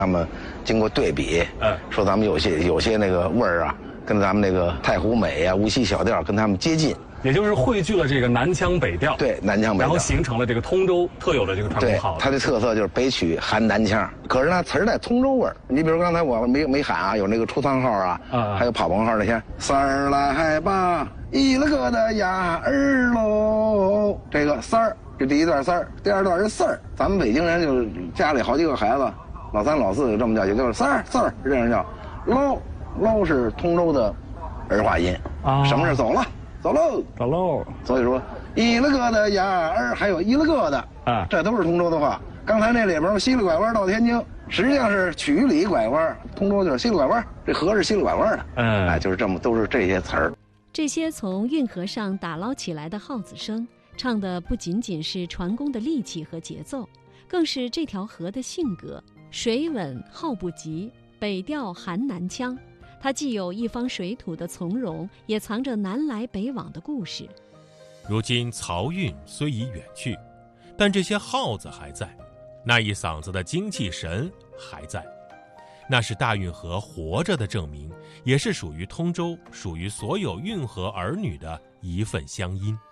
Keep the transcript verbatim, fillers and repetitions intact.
他们经过对比， 嗯， 说咱们有些有些那个味儿啊，跟咱们那个太湖美啊、无锡小调跟他们接近， 也就是汇聚了这个南腔北调， 对，南腔北调， 然后形成了这个通州特有的这个传统对， 号。 它的特色就是北曲含南腔，可是呢词儿带通州味儿。你比如刚才我没没喊啊，有那个出仓号啊， 啊还有跑棚号那些，三儿来吧，一了个的呀儿喽，这个三儿。这第一段三儿，第二段是四儿。咱们北京人就是家里好几个孩子，老三老四就这么叫，也就是三儿四儿这样叫。喽喽是通州的儿化音啊，什么是走了走喽走喽。 所以说一了个的呀儿，还有一了个的啊，这都是通州的话。刚才那里边西了拐弯到天津，实际上是曲里拐弯，通州就是西了拐弯，这河是西了拐弯的。嗯，哎，就是这么都是这些词儿。 这些从运河上打捞起来的号子声。唱的不仅仅是船工的力气和节奏，更是这条河的性格。水稳号不急，北调含南腔，它既有一方水土的从容，也藏着南来北往的故事。 如今漕运虽已远去，但这些号子还在，那一嗓子的精气神还在，那是大运河活着的证明，也是属于通州、属于所有运河儿女的一份乡音。